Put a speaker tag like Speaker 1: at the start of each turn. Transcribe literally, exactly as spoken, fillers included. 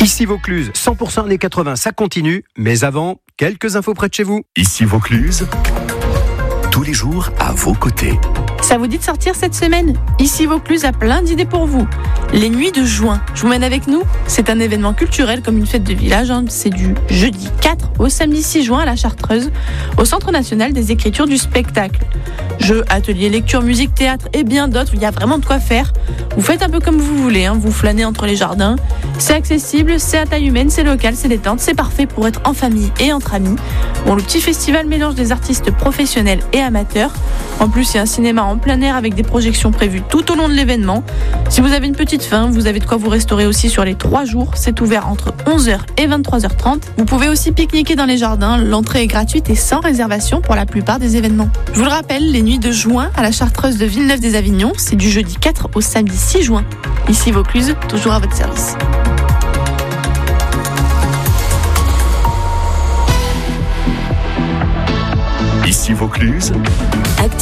Speaker 1: Ici Vaucluse, cent pour cent années quatre-vingts, ça continue. Mais avant, quelques infos près de chez vous.
Speaker 2: Ici Vaucluse, tous les jours à vos côtés.
Speaker 3: Ça vous dit de sortir cette semaine ? Ici Vaucluse a plein d'idées pour vous. Les nuits de juin, je vous mène avec nous. C'est un événement culturel comme une fête de village. Hein. C'est du jeudi quatre au samedi six juin à la Chartreuse, au Centre national des écritures du spectacle. Jeux, ateliers, lecture, musique, théâtre et bien d'autres, il y a vraiment de quoi faire. Vous faites un peu comme vous voulez, hein. Vous flânez entre les jardins. C'est accessible, c'est à taille humaine, c'est local, c'est détente, c'est parfait pour être en famille et entre amis. Bon, le petit festival mélange des artistes professionnels et amateurs. En plus, il y a un cinéma en plein air avec des projections prévues tout au long de l'événement. Si vous avez une petite faim, vous avez de quoi vous restaurer aussi sur les trois jours. C'est ouvert entre onze heures et vingt-trois heures trente. Vous pouvez aussi pique-niquer dans les jardins. L'entrée est gratuite et sans réservation pour la plupart des événements. Je vous le rappelle, les nuits de juin à la Chartreuse de Villeneuve-des-Avignon, c'est du jeudi quatre au samedi six juin. Ici Vaucluse, toujours à votre service.
Speaker 2: Ici Vaucluse.
Speaker 4: Actu